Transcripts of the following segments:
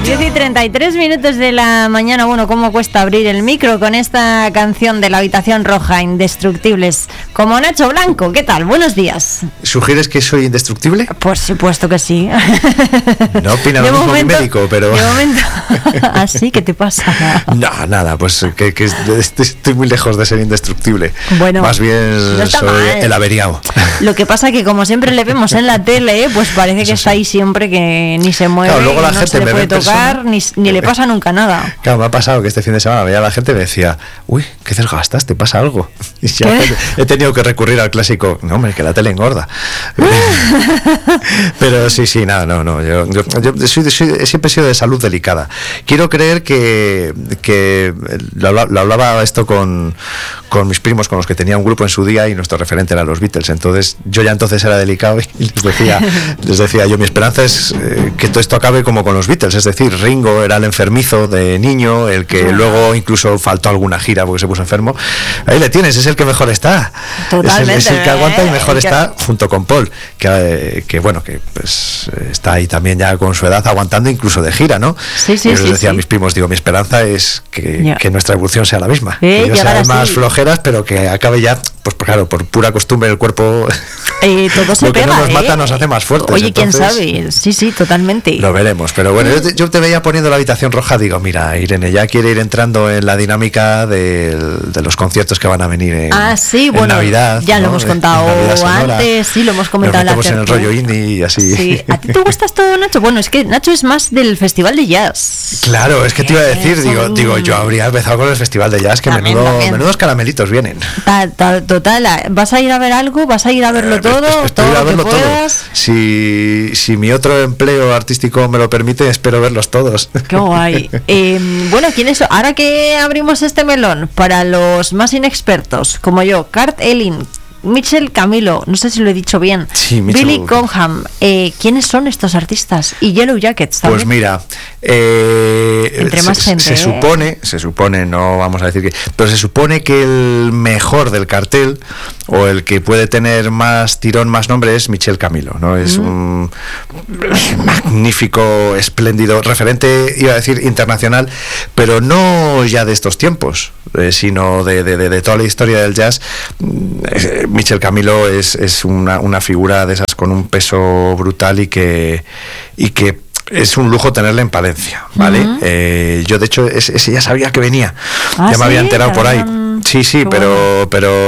10:33 de la mañana. Bueno, cómo cuesta abrir el micro con esta canción de La Habitación Roja, Indestructibles, como Nacho Blanco. ¿Qué tal? Buenos días. ¿Sugieres que soy indestructible? Por supuesto que sí. No opina lo mismo mi médico, pero... De momento... ¿Así? ¿Qué te pasa? No, nada, pues que estoy muy lejos de ser indestructible. Bueno, más bien no soy mal. El averiado. Lo que pasa que como siempre le vemos en la tele, pues parece que está ahí siempre, que ni se mueve, claro, luego la no gente se le me puede ve en tocar, ni le pasa nunca nada. Claro, me ha pasado que este fin de semana veía a la gente y me decía, uy, ¿qué desgastas? ¿Te pasa algo? Y ya he tenido que recurrir al clásico, no hombre, que la tele engorda. Pero sí, nada, no. Yo siempre he sido de salud delicada. Quiero creer que lo hablaba esto con mis primos, con los que tenía un grupo en su día, y nuestro referente eran los Beatles. Entonces yo ya entonces era delicado y les decía yo, mi esperanza es que todo esto acabe como con los Beatles, es decir, Ringo era el enfermizo de niño, el que luego incluso faltó alguna gira porque se puso enfermo. Ahí le tienes, es el que mejor está. Totalmente, es el que aguanta y mejor está, junto con Paul, que bueno, que pues está ahí también ya con su edad aguantando incluso de gira, ¿no? Sí, yo les decía a mis primos, digo, mi esperanza es que nuestra evolución sea la misma, que yo sea más flojeras, pero que acabe ya, pues claro, por pura costumbre el cuerpo todo se lo que pega, no nos mata nos hace más fuertes. Oye, quién sabe, sí, totalmente. Lo veremos, pero bueno, yo te veía poniendo La Habitación Roja, digo, mira, Irene ya quiere ir entrando en la dinámica de los conciertos que van a venir en Navidad. Ya, ¿no? Lo hemos contado antes, sí, lo hemos comentado en el rollo indie y así. Sí. ¿A ti te gusta esto, Nacho? Bueno, es que Nacho es más del festival de jazz. Claro, es que te iba a decir, digo, yo habría empezado con el festival de jazz, que menudos caramelitos vienen. Total, ¿vas a ir a ver algo? ¿Vas a ir a verlo todo? Estoy a verlo todo. Si mi otro empleo artístico me lo permite, espero verlos todos. Qué guay. Bueno, ¿quién es? Ahora que abrimos este melón, para los más inexpertos, como yo, Kurt Elling, Michel Camilo, no sé si lo he dicho bien, sí, Billy Cobham, ¿quiénes son estos artistas? Y Yellow Jackets también. Pues mira, entre más gente, se supone, no vamos a decir que, pero se supone que el mejor del cartel, o el que puede tener más tirón, más nombre, es Michel Camilo, ¿no? Es un magnífico, espléndido referente, iba a decir internacional, pero no ya de estos tiempos, sino de toda la historia del jazz. Michel Camilo es una figura de esas con un peso brutal y que es un lujo tenerle en Palencia, ¿vale? Yo de hecho ese ya sabía que venía, ya me había enterado por ahí. Sí, pero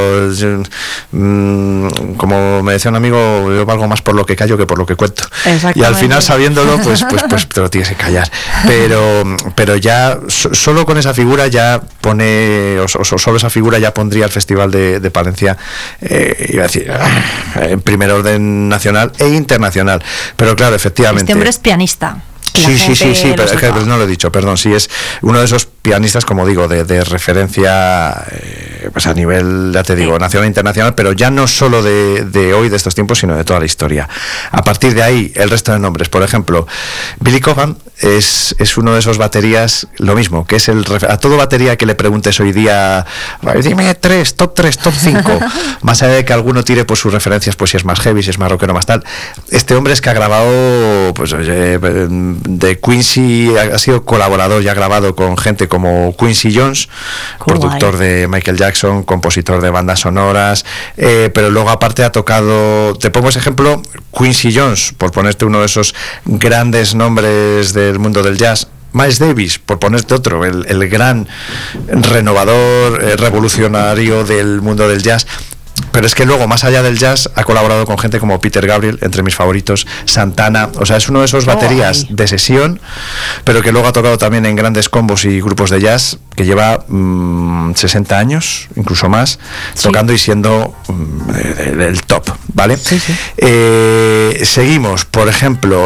como me decía un amigo, yo valgo más por lo que callo que por lo que cuento. Y al final, sabiéndolo, pues te lo tienes que callar. Pero ya solo con esa figura ya pone, o solo esa figura ya pondría el Festival de Palencia, iba a decir, en primer orden nacional e internacional. Pero claro, efectivamente. Este hombre es pianista. Sí, pero es que no lo he dicho, perdón, sí, es uno de esos pianistas, como digo, de referencia, pues a nivel, ya te digo, nacional e internacional, pero ya no solo de hoy, de estos tiempos, sino de toda la historia. A partir de ahí, el resto de nombres, por ejemplo, Billy Cobham es uno de esos baterías, lo mismo, que es a todo batería que le preguntes hoy día, dime top 3, top 5, más allá de que alguno tire por sus referencias, pues si es más heavy, si es más rockero, más tal, este hombre es que ha grabado, pues de Quincy, ha sido colaborador y ha grabado con gente como Quincy Jones, productor de Michael Jackson, compositor de bandas sonoras, pero luego aparte ha tocado, te pongo ese ejemplo, Quincy Jones, por ponerte uno de esos grandes nombres del mundo del jazz. Miles Davis, por ponerte otro, el gran renovador, revolucionario del mundo del jazz. Pero es que luego, más allá del jazz, ha colaborado con gente como Peter Gabriel, entre mis favoritos, Santana, o sea, es uno de esos baterías de sesión, pero que luego ha tocado también en grandes combos y grupos de jazz, que lleva 60 años, incluso más, tocando y siendo el top, ¿vale? Sí. Seguimos, por ejemplo,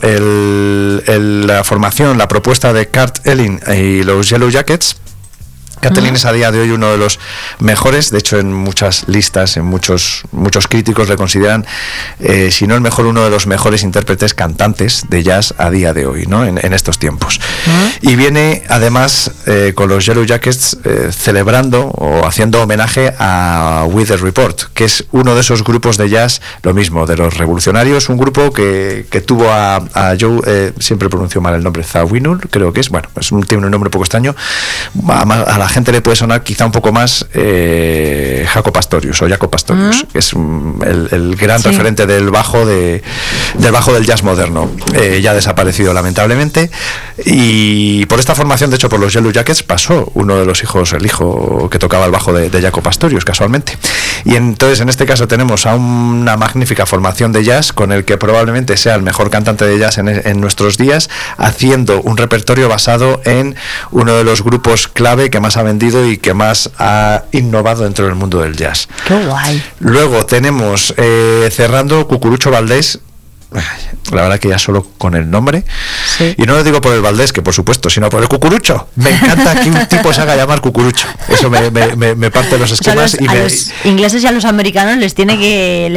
la formación, la propuesta de Kurt Elling y los Yellow Jackets, Cat Elin es a día de hoy uno de los mejores, de hecho en muchas listas, en muchos críticos le consideran, si no el mejor, uno de los mejores intérpretes cantantes de jazz a día de hoy, ¿no? En estos tiempos. Y viene además con los Yellow Jackets celebrando o haciendo homenaje a Weather Report, que es uno de esos grupos de jazz, lo mismo, de los revolucionarios, un grupo que tuvo a Joe, siempre pronuncio mal el nombre, Zawinul, creo que es, bueno, tiene un nombre un poco extraño, a la gente le puede sonar quizá un poco más Jaco Pastorius, que es el gran referente del bajo del jazz moderno, ya desaparecido lamentablemente, y por esta formación, de hecho por los Yellow Jackets, pasó uno de los hijos, el hijo que tocaba el bajo de Jaco Pastorius, casualmente. Y entonces en este caso tenemos a una magnífica formación de jazz con el que probablemente sea el mejor cantante de jazz en nuestros días, haciendo un repertorio basado en uno de los grupos clave que más ha vendido y que más ha innovado dentro del mundo del jazz. ¡Qué guay! Luego tenemos, cerrando, Cucurucho Valdés. La verdad que ya solo con el nombre, sí. Y no lo digo por el Valdés, que por supuesto, sino por el Cucurucho. Me encanta que un tipo se haga llamar Cucurucho. Eso me parte los esquemas. O sea, los ingleses y a los americanos les tiene que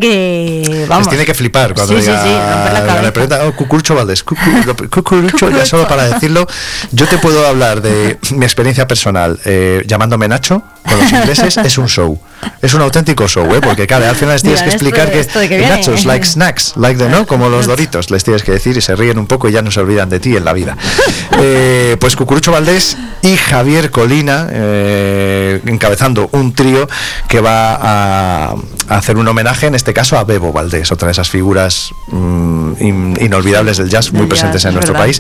vamos, les tiene que flipar cuando diga, romper la cabeza. Le pregunta, Cucurucho Valdés, Cucurucho, ya solo para decirlo. Yo te puedo hablar de mi experiencia personal llamándome Nacho con los ingleses. Es un show, es un auténtico show, porque claro, al final les tienes que explicar que nachos, like snacks, like ¿no? Como los Doritos, les tienes que decir, y se ríen un poco y ya no se olvidan de ti en la vida. Pues Cucurucho Valdés y Javier Colina encabezando un trío que va a hacer un homenaje, en este caso a Bebo Valdés, otra de esas figuras inolvidables del jazz, muy presentes en nuestro país.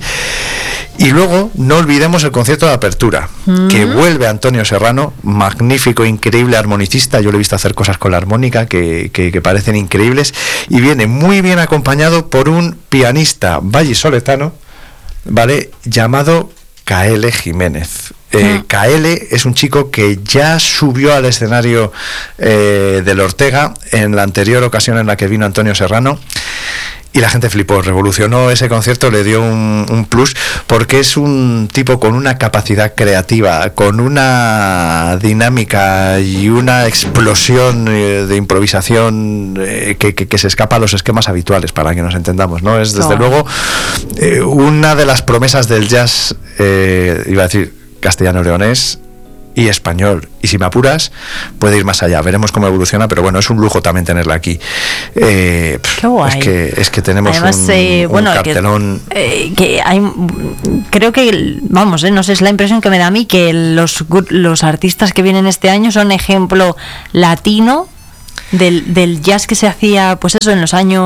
Y luego no olvidemos el concierto de apertura, que vuelve Antonio Serrano, magnífico, increíble armonicista. Yo lo he visto hacer cosas con la armónica que parecen increíbles, y viene muy bien acompañado por un pianista vallisoletano, ¿vale?, llamado Kaele Jiménez. Kaele es un chico que ya subió al escenario del Ortega en la anterior ocasión en la que vino Antonio Serrano, y la gente flipó, revolucionó ese concierto, le dio un plus, porque es un tipo con una capacidad creativa, con una dinámica y una explosión de improvisación que se escapa a los esquemas habituales, para que nos entendamos, ¿no? Es desde luego una de las promesas del jazz, iba a decir castellano-leonés y español, y si me apuras puede ir más allá, veremos cómo evoluciona, pero bueno, es un lujo también tenerla aquí. Qué guay. Es que tenemos además, un cartelón que hay, creo que vamos, no sé, es la impresión que me da a mí, que los artistas que vienen este año son ejemplo latino del jazz que se hacía, pues eso, en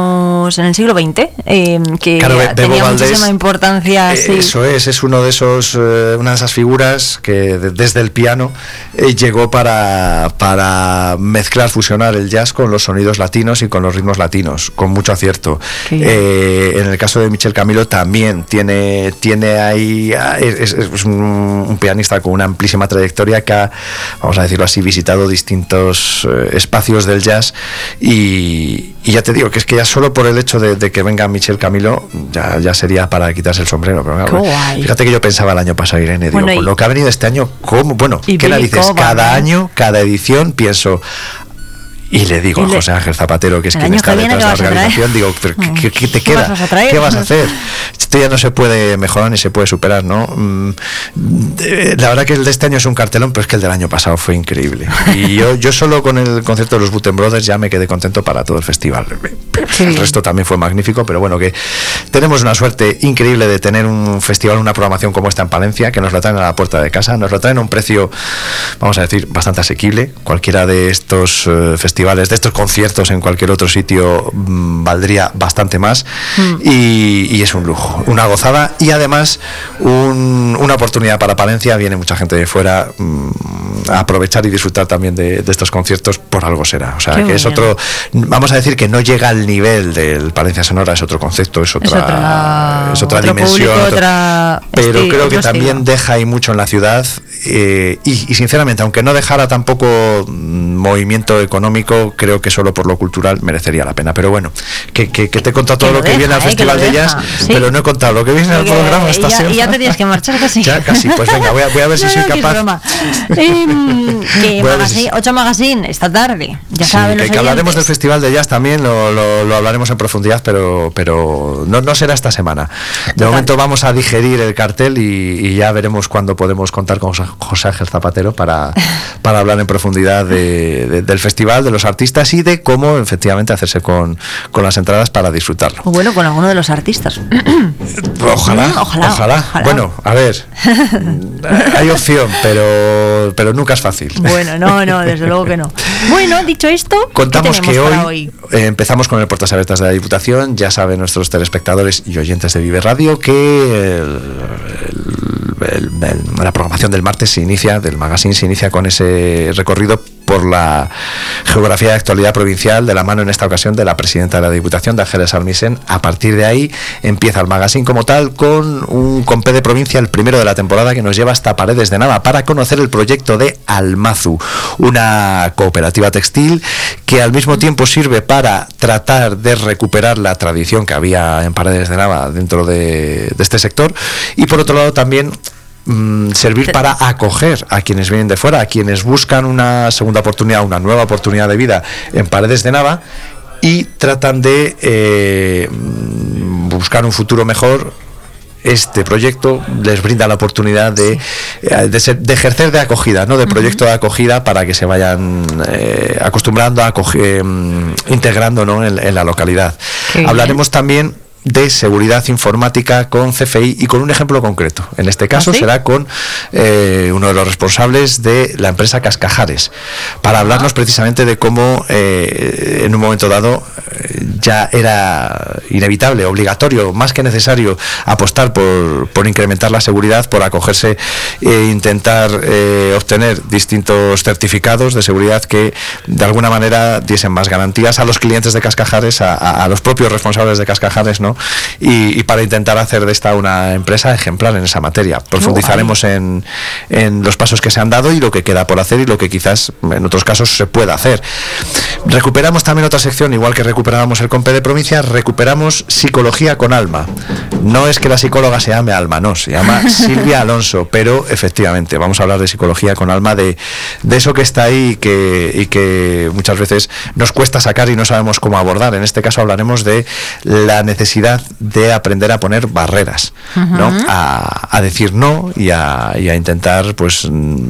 el siglo XX, que claro, tenía Valdés, muchísima importancia. Eso es uno de esos, una de esas figuras que desde el piano llegó para mezclar, fusionar el jazz con los sonidos latinos y con los ritmos latinos, con mucho acierto. En el caso de Michel Camilo también tiene ahí, es un pianista con una amplísima trayectoria que ha, vamos a decirlo así, visitado distintos espacios del jazz, y ya te digo que es que ya solo por el hecho de que venga Michel Camilo ya sería para quitarse el sombrero. Pero claro, fíjate que yo pensaba el año pasado, Irene, digo, con lo que ha venido este año, ¿cómo? Bueno, ¿qué narices? Cada año, cada edición pienso. Y le digo a José Ángel Zapatero, que es quien está detrás de la organización, digo, ¿pero qué te queda? ¿Qué vas a hacer? Esto ya no se puede mejorar ni se puede superar, ¿no? La verdad que el de este año es un cartelón, pero es que el del año pasado fue increíble. Y yo solo con el concierto de los Button Brothers ya me quedé contento para todo el festival. El resto también fue magnífico, pero bueno, que tenemos una suerte increíble de tener un festival, una programación como esta en Palencia, que nos lo traen a la puerta de casa, nos lo traen a un precio, vamos a decir, bastante asequible. Cualquiera de estos festivales, de estos conciertos en cualquier otro sitio valdría bastante más, y es un lujo, una gozada, y además una oportunidad para Palencia. Viene mucha gente de fuera a aprovechar y disfrutar también de estos conciertos, por algo será, o sea, que es otro, vamos a decir que no llega al nivel del Palencia Sonora, es otro concepto, es otra dimensión, público, pero creo que también deja ahí mucho en la ciudad, y sinceramente, aunque no dejara tampoco movimiento económico, económico, creo que solo por lo cultural merecería la pena. Pero bueno, que te he contado todo lo que viene al Festival de Jazz, ¿sí? Pero no he contado lo que viene al programa esta semana. Ya te tienes que marchar casi. Ya, casi, pues venga, voy a ver si soy capaz. Que magazine, 8 Magazine, esta tarde, ya sí, saben los que hablaremos del Festival de Jazz también, lo hablaremos en profundidad, pero no será esta semana. De momento vamos a digerir el cartel y ya veremos cuándo podemos contar con José Ángel Zapatero para hablar en profundidad del festival, de los artistas y de cómo efectivamente hacerse con las entradas para disfrutarlo. O bueno, con alguno de los artistas. Ojalá. Bueno, a ver, hay opción, pero nunca es fácil. Bueno, no, desde luego que no. Bueno, dicho esto, contamos que hoy empezamos con el Puertas Abiertas de la Diputación. Ya saben nuestros telespectadores y oyentes de Vive Radio que la programación del martes del magazine se inicia con ese recorrido por la geografía de actualidad provincial de la mano en esta ocasión de la presidenta de la Diputación, de Ángeles Almisen. A partir de ahí empieza el magazine como tal con un compé de provincia, el primero de la temporada, que nos lleva hasta Paredes de Nava para conocer el proyecto de Almazu, una cooperativa textil que al mismo tiempo sirve para tratar de recuperar la tradición que había en Paredes de Nava dentro de este sector y por otro lado también servir para acoger a quienes vienen de fuera, a quienes buscan una segunda oportunidad, una nueva oportunidad de vida en Paredes de Nava y tratan de buscar un futuro mejor. Este proyecto les brinda la oportunidad de ejercer de acogida, ¿no? De proyecto de acogida para que se vayan acostumbrando a integrando, ¿no? en la localidad. Hablaremos también de seguridad informática con CFI y con un ejemplo concreto. En este caso será con uno de los responsables de la empresa Cascajares, para hablarnos precisamente de cómo en un momento dado ya era inevitable, obligatorio, más que necesario apostar por incrementar la seguridad, por acogerse e intentar obtener distintos certificados de seguridad que de alguna manera diesen más garantías a los clientes de Cascajares, a los propios responsables de Cascajares, ¿no? Y para intentar hacer de esta una empresa ejemplar en esa materia. Profundizaremos en los pasos que se han dado y lo que queda por hacer y lo que quizás en otros casos se pueda hacer. Recuperamos también otra sección, igual que recuperábamos el Compe de Provincia, recuperamos Psicología con Alma. No es que la psicóloga se llame Alma, no, se llama Silvia Alonso, pero efectivamente vamos a hablar de Psicología con Alma, de eso que está ahí y que muchas veces nos cuesta sacar y no sabemos cómo abordar. En este caso hablaremos de la necesidad de aprender a poner barreras, ¿no? A decir no y a intentar, pues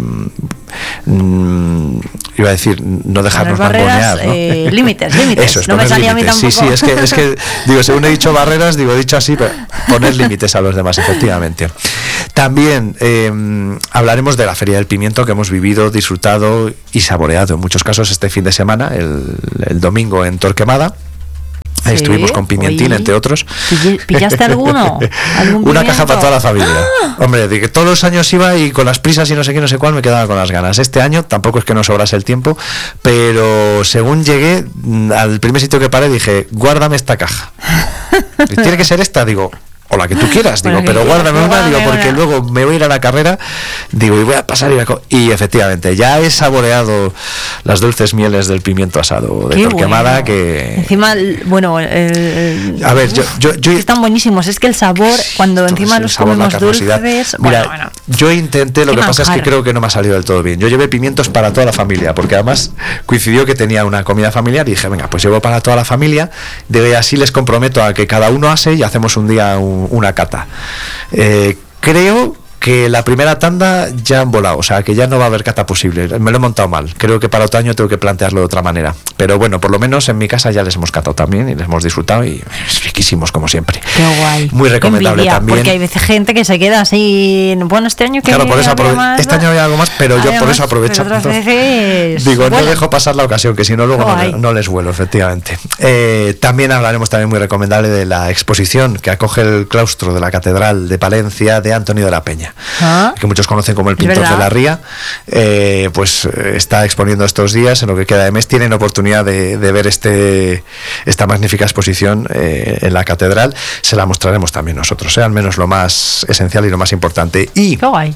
iba a decir, no dejarnos mangonear, ¿no? Límites. Eso es, no me salía límites. A mí tampoco. Sí, es que digo, según he dicho barreras, digo, dicho así, pero poner límites a los demás, efectivamente. También hablaremos de la Feria del Pimiento que hemos vivido, disfrutado y saboreado en muchos casos este fin de semana, el domingo en Torquemada. Ahí estuvimos con Pimientín, entre otros. ¿Pillaste alguno? Una caja para toda la familia. Hombre, de que todos los años iba y con las prisas y no sé qué, no sé cuál, me quedaba con las ganas. Este año tampoco es que nos sobrase el tiempo, pero según llegué al primer sitio que paré dije, guárdame esta caja. ¿Y tiene que ser esta? Digo, o la que tú quieras, digo, pero guárdame una, digo, porque luego me voy a ir a la carrera, digo, y voy a pasar y efectivamente, ya he saboreado las dulces mieles del pimiento asado de Torquemada, bueno. Que encima, bueno, a ver, yo están buenísimos, es que el sabor, cuando encima los comemos dulces, mira, yo intenté, lo que pasa es que creo que no me ha salido del todo bien. Yo llevé pimientos para toda la familia, porque además coincidió que tenía una comida familiar y dije, venga, pues llevo para toda la familia, de así les comprometo a que cada uno ase y hacemos un día una cata. Creo que la primera tanda ya han volado, o sea que ya no va a haber cata posible. Me lo he montado mal. Creo que para otoño tengo que plantearlo de otra manera. Pero bueno, por lo menos en mi casa ya les hemos catado también y les hemos disfrutado y es riquísimos como siempre. Qué guay. Muy recomendable también. Porque hay veces gente que se queda así. Bueno, este año que claro, por eso más, este año había algo más, pero yo por eso aprovecho. Digo, no dejo pasar la ocasión, que si no luego no les vuelo, efectivamente. También hablaremos también muy recomendable de la exposición que acoge el claustro de la Catedral de Palencia de Antonio de la Peña. Que muchos conocen como el pintor de la Ría, pues está exponiendo estos días, en lo que queda de mes tienen oportunidad de ver esta magnífica exposición en la catedral. Se la mostraremos también nosotros, al menos lo más esencial y lo más importante. Y qué guay.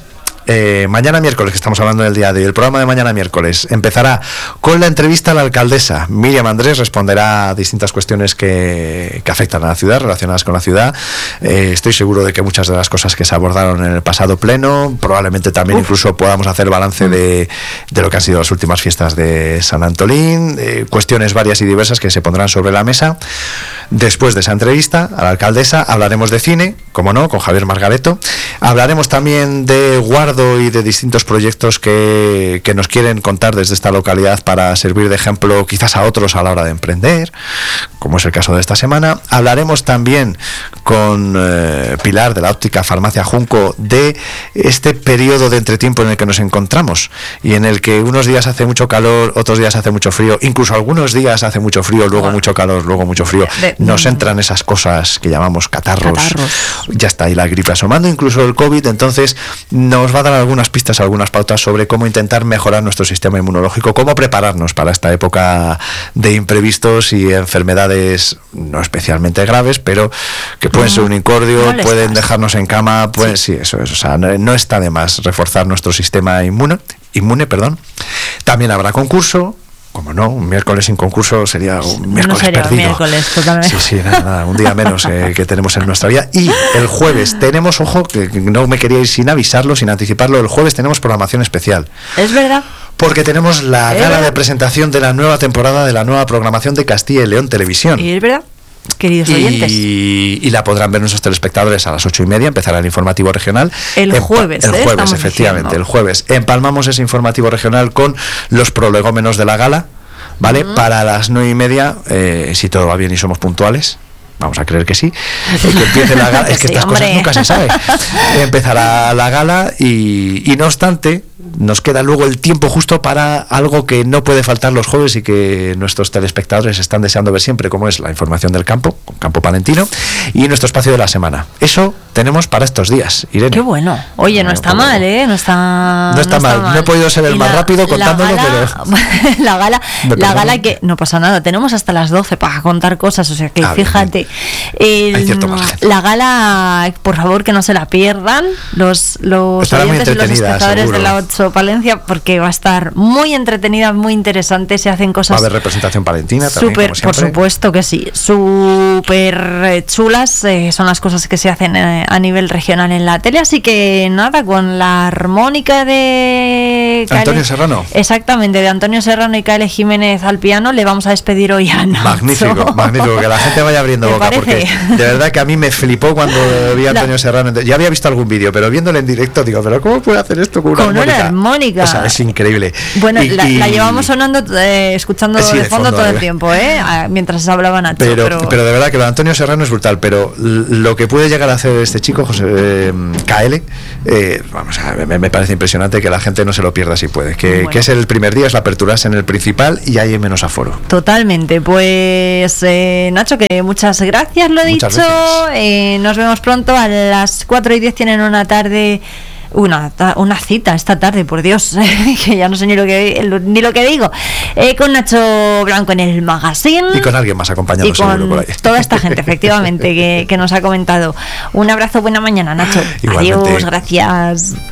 Mañana miércoles, que estamos hablando del día de hoy, el programa de mañana miércoles empezará con la entrevista a la alcaldesa. Miriam Andrés responderá a distintas cuestiones que afectan a la ciudad, relacionadas con la ciudad. Estoy seguro de que muchas de las cosas que se abordaron en el pasado pleno, probablemente también incluso podamos hacer balance de lo que han sido las últimas fiestas de San Antolín, cuestiones varias y diversas que se pondrán sobre la mesa. Después de esa entrevista a la alcaldesa hablaremos de cine, como no, con Javier Margareto. Hablaremos también de Guardo y de distintos proyectos que nos quieren contar desde esta localidad para servir de ejemplo quizás a otros a la hora de emprender, como es el caso de esta semana. Hablaremos también con Pilar de la óptica Farmacia Junco de este periodo de entretiempo en el que nos encontramos y en el que unos días hace mucho calor, otros días hace mucho frío, incluso algunos días hace mucho frío, luego mucho calor, luego mucho frío. Nos entran esas cosas que llamamos catarros. Ya está ahí la gripe asomando, incluso el COVID. Entonces nos va a dar algunas pistas, algunas pautas sobre cómo intentar mejorar nuestro sistema inmunológico, cómo prepararnos para esta época de imprevistos y enfermedades no especialmente graves, pero que pueden ser un incordio, pueden dejarnos en cama, pueden, sí, eso es, o sea, no está de más reforzar nuestro sistema inmune. También habrá concurso. Como no, un miércoles sin concurso sería un miércoles perdido. Un miércoles, totalmente. Sí, nada, un día menos que tenemos en nuestra vida. Y el jueves tenemos, ojo, que no me quería ir sin avisarlo, sin anticiparlo, el jueves tenemos programación especial. Es verdad. Porque tenemos la gala de presentación de la nueva temporada de la nueva programación de Castilla y León Televisión. Y es verdad. Queridos oyentes. Y la podrán ver nuestros telespectadores a las 8:30, empezará el informativo regional. El jueves, efectivamente, diciendo. El jueves. Empalmamos ese informativo regional con los prolegómenos de la gala, ¿vale? Para las 9:30, si todo va bien y somos puntuales. Vamos a creer que sí. Que empiece la gala. Es que estas cosas nunca se sabe. Empezará la gala y no obstante, nos queda luego el tiempo justo para algo que no puede faltar los jueves y que nuestros telespectadores están deseando ver siempre, como es la información del campo, con Campo Palentino, y nuestro espacio de la semana. Eso tenemos para estos días, Irene. Qué bueno. Oye, no está mal, ¿eh? No está mal. No he podido ser el más rápido contándolo, pero... la gala que... No pasa nada. Tenemos hasta las 12 para contar cosas, o sea que fíjate. Hay cierto margen. La gala, por favor, que no se la pierdan los oyentes y los espectadores de la 8 Palencia, porque va a estar muy entretenida, muy interesante. Se hacen cosas... Va a haber representación palentina también, como siempre. Por supuesto que sí. Súper chulas son las cosas que se hacen a nivel regional en la tele, así que nada, con la armónica de Antonio Serrano. Exactamente, de Antonio Serrano y Kale Jiménez al piano, le vamos a despedir hoy a Nacho. Magnífico, que la gente vaya abriendo boca, porque de verdad que a mí me flipó cuando vi a Antonio Serrano. Ya había visto algún vídeo, pero viéndole en directo digo, pero ¿cómo puede hacer esto con una armónica? O sea, es increíble. Bueno, la llevamos sonando, escuchando de fondo todo el tiempo, mientras hablaba Nacho. Pero de verdad que lo de Antonio Serrano es brutal, pero lo que puede llegar a hacer este chico, José KL, vamos a ver, me parece impresionante, que la gente no se lo pierda si puede, que es el primer día, es la apertura, es en el principal y hay menos aforo. Totalmente. Pues Nacho, que muchas gracias, lo he dicho. Nos vemos pronto a las 4:10. Tienen una tarde, una cita esta tarde, por Dios, que ya no sé ni lo que digo, con Nacho Blanco en el magazine y con alguien más acompañado, y seguro, por ahí. Toda esta gente, efectivamente, que nos ha comentado. Un abrazo, buena mañana, Nacho. Igualmente. Adiós, gracias.